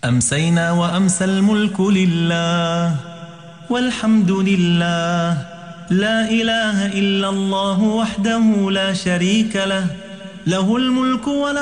أمسينا وأمسى الملك لله والحمد لله، لا إله إلا الله وحده لا شريك له، له الملك وله